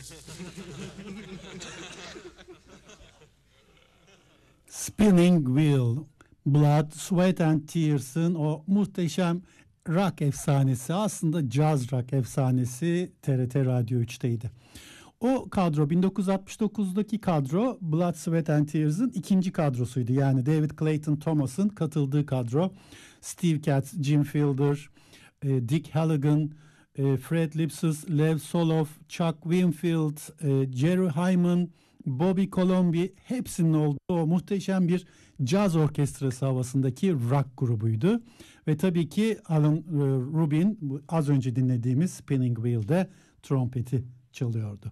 Spinning Wheel, Blood, Sweat and Tears'ın o muhteşem rock efsanesi, aslında jazz rock efsanesi TRT Radyo 3'teydi. O kadro 1969'daki kadro Blood, Sweat and Tears'ın ikinci kadrosuydu. Yani David Clayton Thomas'ın katıldığı kadro. Steve Katz, Jim Fielder, Dick Halligan, Fred Lipsius, Lev Soloff, Chuck Winfield, Jerry Hyman, Bobby Colomby, hepsinin olduğu o muhteşem bir caz orkestrası havasındaki rock grubuydu. Ve tabii ki Alan Rubin az önce dinlediğimiz Spinning Wheel'de trompeti çalıyordu.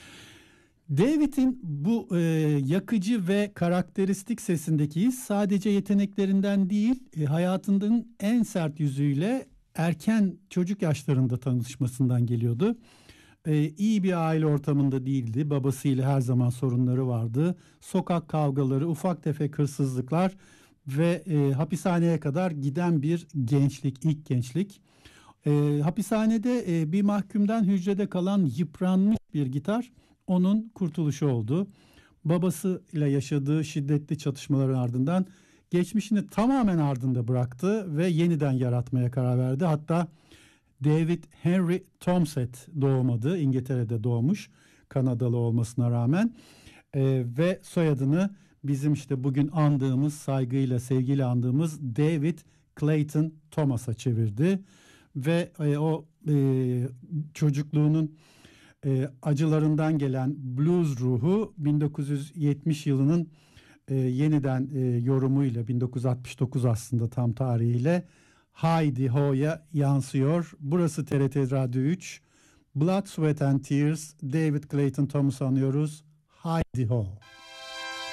David'in bu yakıcı ve karakteristik sesindeki his sadece yeteneklerinden değil, hayatının en sert yüzüyle erken çocuk yaşlarında tanışmasından geliyordu. İyi bir aile ortamında değildi. Babasıyla her zaman sorunları vardı. Sokak kavgaları, ufak tefek hırsızlıklar ve hapishaneye kadar giden bir gençlik, ilk gençlik. Hapishanede bir mahkumdan hücrede kalan yıpranmış bir gitar onun kurtuluşu oldu. Babasıyla yaşadığı şiddetli çatışmaların ardından geçmişini tamamen ardında bıraktı ve yeniden yaratmaya karar verdi. Hatta David Henry Tomset doğmadı. İngiltere'de doğmuş, Kanadalı olmasına rağmen. Ve soyadını bizim işte bugün andığımız, saygıyla, sevgiyle andığımız David Clayton Thomas'a çevirdi. Ve o çocukluğunun acılarından gelen blues ruhu 1970 yılının yeniden yorumuyla, 1969 aslında tam tarihiyle Heidi Ho'ya yansıyor. Burası TRT Radyo 3. Blood, Sweat and Tears, David Clayton Thomas'ı anıyoruz. Heidi Ho.